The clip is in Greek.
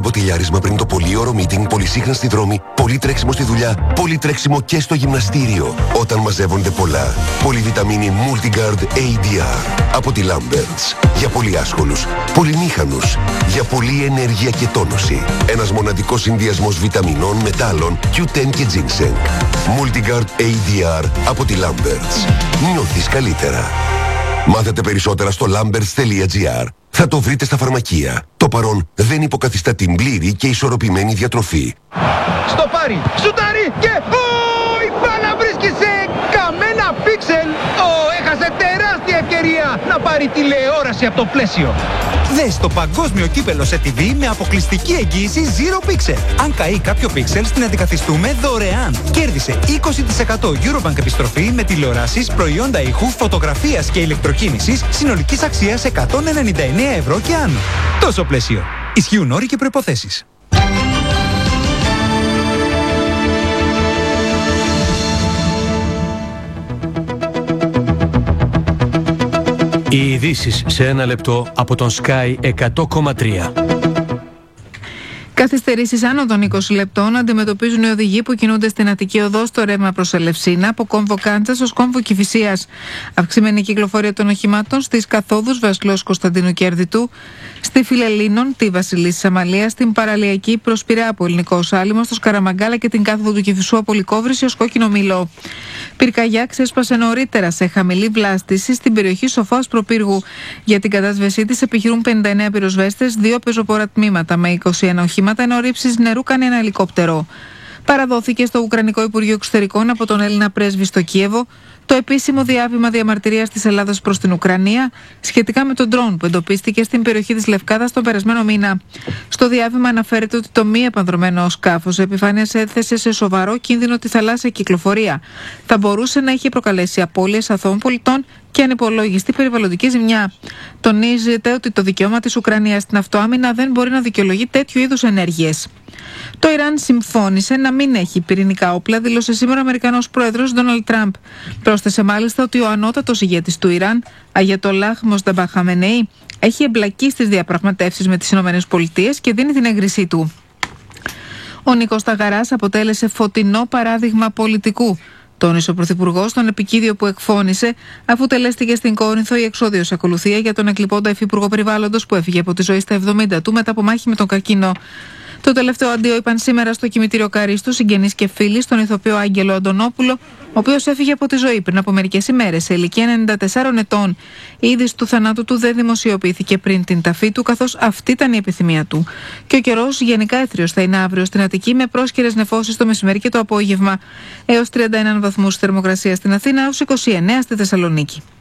μποτιλιάρισμα πριν το πολύωρο meeting, πολυσύχναστη δρόμη, πολύ τρέξιμο στη δουλειά, πολύ τρέξιμο και στο γυμναστήριο. Όταν μαζεύονται πολλά. Πολυβιταμίνη Multigard ADR από τη Lamberts. Για πολύ άσχολους, πολυμήχανους, για πολλή ενέργεια και τόνωση. Ένας μοναδικός συνδυασμός βιταμινών, μετάλλων, Q10 και ginseng. Multigard ADR από τη Lamberts. Νιώθεις καλύτερα. Μάθετε περισσότερα στο lamberts.gr. Θα το βρείτε στα φαρμακεία. Το παρόν δεν υποκαθιστά την πλήρη και ισορροπημένη διατροφή. Στο πάρει, σουτάρει και... η μπάλα βρίσκει σε καμένα πίξελ. Έχασε τεράστια ευκαιρία να πάρει τηλεόραση από το πλαίσιο. Δες το παγκόσμιο κύπελο σε TV με αποκλειστική εγγύηση Zero Pixel. Αν καεί κάποιο pixel, την αντικαθιστούμε δωρεάν. Κέρδισε 20% Eurobank επιστροφή με τηλεοράσεις, προϊόντα ήχου, φωτογραφίας και ηλεκτροκίνησης συνολικής αξίας 199 ευρώ και άνω. Τόσο πλαίσιο. Ισχύουν όροι και προϋποθέσεις. Οι ειδήσεις σε ένα λεπτό από τον Sky 100,3. Καθυστερήσεις άνω των 20 λεπτών αντιμετωπίζουν οι οδηγοί που κινούνται στην Αττική Οδό στο ρεύμα προς Ελευσίνα από κόμβο Κάντσας ως κόμβο Κηφισίας. Αυξημένη κυκλοφορία των οχημάτων στις καθόδους Βασιλός Κωνσταντίνου Κέρδυτου, στη Φιλελλήνων, τη Βασιλίσσης Αμαλίας, στην παραλιακή προς Πειραιά από Ελληνικό Σάλιμο, στο Σκαραμαγκάλα και την κάθοδο του Κηφισού από Λυκόβρηση ως Κόκκινο Μήλο. Πυρκαγιά ξέσπασε νωρίτερα σε χαμηλή βλάστηση στην περιοχή Σοφάος Προπύργου. Για την κατάσβεσή της επιχειρούν 59 πυροσβέστες, 2 πεζοπόρα τμήματα με 21 οχήματα, ενώ ρήψεις νερού κάνει ένα ελικόπτερο. Παραδόθηκε στο Ουκρανικό Υπουργείο Εξωτερικών από τον Έλληνα πρέσβη στο Κίεβο το επίσημο διάβημα διαμαρτυρίας της Ελλάδας προς την Ουκρανία σχετικά με τον ντρόουν που εντοπίστηκε στην περιοχή της Λευκάδας τον περασμένο μήνα. Στο διάβημα αναφέρεται ότι το μη επανδρωμένο σκάφος επιφάνειας έθεσε σε σοβαρό κίνδυνο τη θαλάσσια κυκλοφορία. Θα μπορούσε να είχε προκαλέσει απώλειες αθώων πολιτών και ανυπολόγιστη περιβαλλοντική ζημιά. Τονίζεται ότι το δικαίωμα της Ουκρανίας στην αυτοάμυνα δεν μπορεί να δικαιολογεί τέτοιου είδους ενέργειες. Το Ιράν συμφώνησε να μην έχει πυρηνικά όπλα, δήλωσε σήμερα ο Αμερικανός πρόεδρος Ντόναλντ Τραμπ. Πρόσθεσε μάλιστα ότι ο ανώτατος ηγέτης του Ιράν, Αγιατολάχ Μοσταμπά Χαμενεή, έχει εμπλακεί στις διαπραγματεύσεις με τις ΗΠΑ και δίνει την έγκρισή του. Ο Νίκος Ταγαράς αποτέλεσε φωτεινό παράδειγμα πολιτικού, τόνισε ο Πρωθυπουργός στον επικείδιο που εκφώνησε, αφού τελέστηκε στην Κόρινθο η εξώδιος ακολουθία για τον εκλειπώντα υφυπουργό περιβάλλοντος που έφυγε από τη ζωή στα 70 του μετά από μάχη με τον καρκίνο. Το τελευταίο αντίο είπαν σήμερα στο κημητήριο Καρίστου συγγενείς και φίλοι στον ηθοποιό Άγγελο Αντωνόπουλο, ο οποίος έφυγε από τη ζωή πριν από μερικές ημέρες σε ηλικία 94 ετών. Η είδηση του θανάτου του δεν δημοσιοποιήθηκε πριν την ταφή του, καθώς αυτή ήταν η επιθυμία του. Και ο καιρός γενικά έθριος θα είναι αύριο στην Αττική με πρόσκαιρες νεφώσεις το μεσημέρι και το απόγευμα. Έως 31 βαθμούς θερμοκρασία στην Αθήνα, έως 29 στη Θεσσαλονίκη.